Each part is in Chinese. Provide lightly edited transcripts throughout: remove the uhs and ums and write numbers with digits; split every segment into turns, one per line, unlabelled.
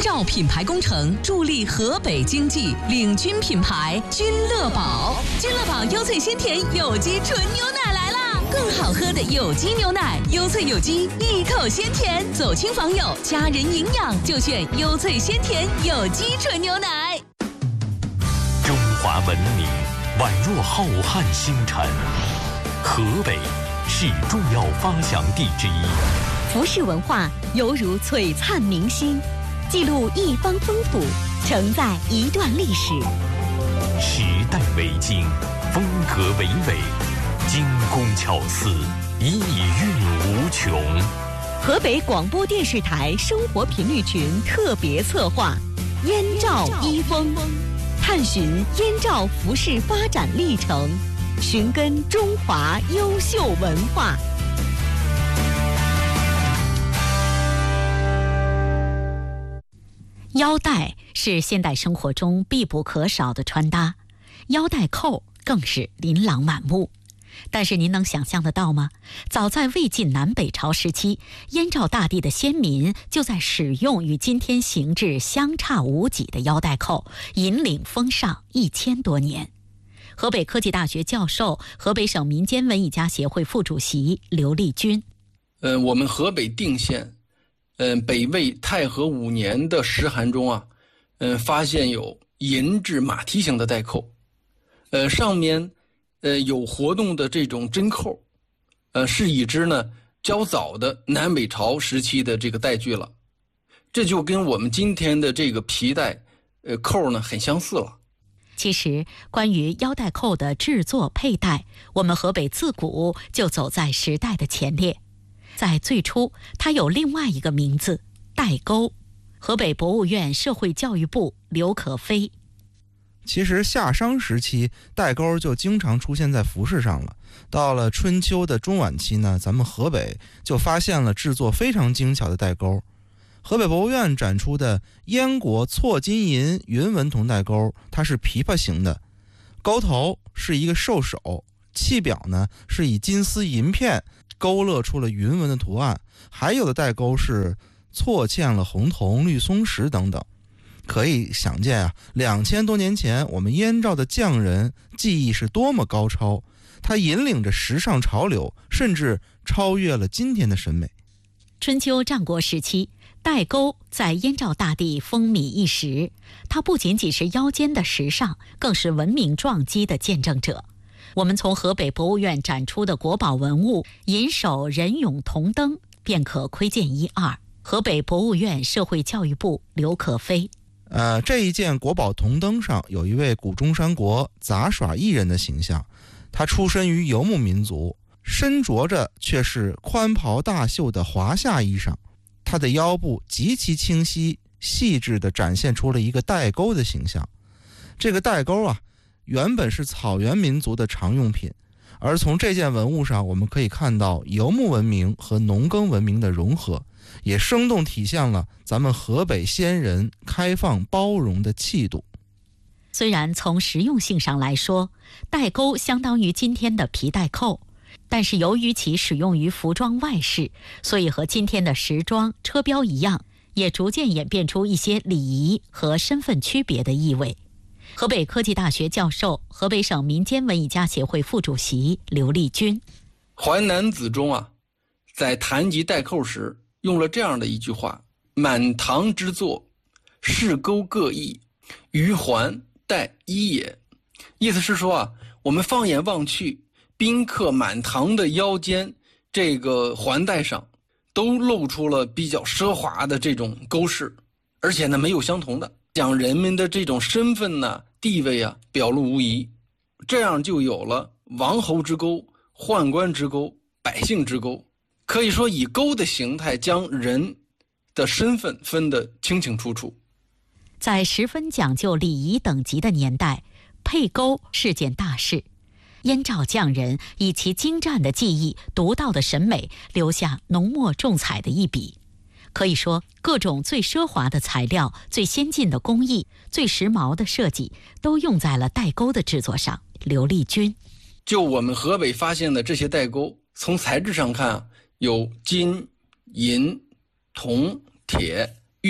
兆品牌工程助力河北经济，领军品牌君乐宝。君乐宝优萃鲜甜有机纯牛奶来啦！更好喝的有机牛奶，优萃有机，一口鲜甜。走亲访友，家人营养就选优萃鲜甜有机纯牛奶。
中华文明宛若浩瀚星辰，河北是重要发祥地之一。
服饰文化犹如璀璨明星，记录一方风土，承载一段历史。
时代为经，风格为纬，精工巧思，意蕴无穷。
河北广播电视台生活频率群特别策划《燕赵衣风》，探寻燕赵服饰发展历程，寻根中华优秀文化。腰带是现代生活中必不可少的穿搭，腰带扣更是琳琅满目。但是您能想象得到吗？早在魏晋南北朝时期，燕赵大地的先民就在使用与今天形制相差无几的腰带扣，引领风尚1000多年。河北科技大学教授、河北省民间文艺家协会副主席刘立军。
我们河北定县，北魏太和5年的石函中啊，发现有银质马蹄形的带扣，上面有活动的这种针扣，是已知呢较早的南北朝时期的这个带具了，这就跟我们今天的这个皮带扣呢很相似了。
其实关于腰带扣的制作佩戴，我们河北自古就走在时代的前列。在最初，它有另外一个名字带钩。河北博物院社会教育部刘可飞。
其实夏商时期带钩就经常出现在服饰上了，到了春秋的中晚期呢，咱们河北就发现了制作非常精巧的带钩。河北博物院展出的燕国错金银云纹铜带钩，它是琵琶形的，钩头是一个兽首，器表呢是以金丝银片勾勒出了云纹的图案，还有的带钩是错嵌了红铜、绿松石等等。可以想见啊，2000多年前我们燕赵的匠人技艺是多么高超，他引领着时尚潮流，甚至超越了今天的审美。
春秋战国时期，带钩在燕赵大地风靡一时，它不仅仅是腰间的时尚，更是文明撞击的见证者。我们从河北博物院展出的国宝文物银首人俑铜灯便可窥见一二。河北博物院社会教育部刘可飞。
这一件国宝铜灯上有一位古中山国杂耍艺人的形象，他出身于游牧民族，身着着却是宽袍大袖的华夏衣裳，他的腰部极其清晰细致地展现出了一个带钩的形象。这个带钩啊，原本是草原民族的常用品，而从这件文物上我们可以看到游牧文明和农耕文明的融合，也生动体现了咱们河北先人开放包容的气度。
虽然从实用性上来说，带钩相当于今天的皮带扣，但是由于其使用于服装外饰，所以和今天的时装、车标一样，也逐渐演变出一些礼仪和身份区别的意味。河北科技大学教授、河北省民间文艺家协会副主席刘立军。
淮南子中啊，在谈及带扣时用了这样的一句话：满堂之作，饰钩各异，于环带一也。意思是说啊，我们放眼望去，宾客满堂的腰间这个环带上都露出了比较奢华的这种钩饰，而且呢没有相同的，将人们的这种身份呢、地位啊表露无遗，这样就有了王侯之钩、宦官之钩、百姓之钩。可以说以钩的形态将人的身份分得清清楚楚。
在十分讲究礼仪等级的年代，配钩是件大事。燕赵匠人以其精湛的技艺、独到的审美，留下浓墨重彩的一笔。可以说，各种最奢华的材料、最先进的工艺、最时髦的设计，都用在了带钩的制作上。刘立军。
就我们河北发现的这些带钩，从材质上看啊，有金、银、铜、铁、玉、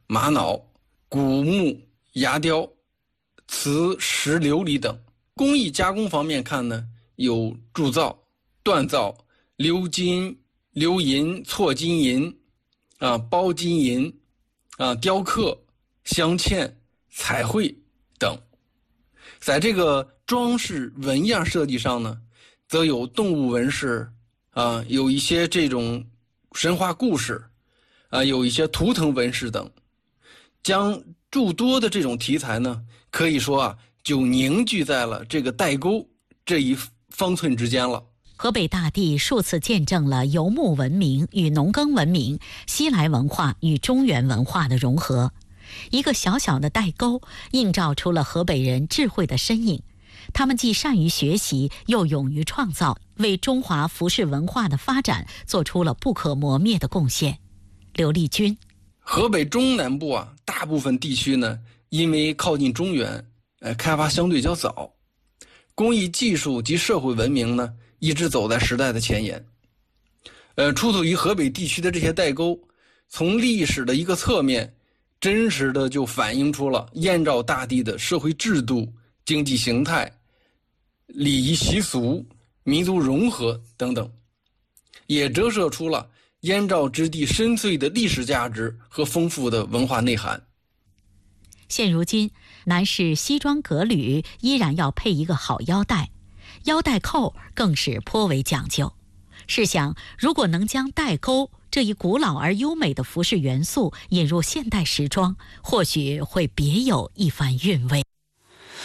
玛瑙、古木、牙雕、瓷、石、琉璃等。工艺加工方面看呢，有铸造、锻造、鎏金、鎏银、错金银包金银雕刻、镶嵌、彩绘等。在这个装饰纹样设计上呢，则有动物纹饰有一些这种神话故事有一些图腾纹饰等，将诸多的这种题材呢，可以说就凝聚在了这个代沟这一方寸之间了。
河北大地数次见证了游牧文明与农耕文明、西来文化与中原文化的融合。一个小小的代沟映照出了河北人智慧的身影，他们既善于学习，又勇于创造，为中华服饰文化的发展做出了不可磨灭的贡献。刘立军：
河北中南部大部分地区呢，因为靠近中原，开发相对较早，工艺技术及社会文明呢，一直走在时代的前沿。出土于河北地区的这些代沟，从历史的一个侧面，真实的就反映出了燕赵大地的社会制度、经济形态、礼仪习俗、民族融合等等，也折射出了燕赵之地深邃的历史价值和丰富的文化内涵。
现如今，男士西装革履依然要配一个好腰带，腰带扣更是颇为讲究。试想，如果能将带钩这一古老而优美的服饰元素引入现代时装，或许会别有一番韵味。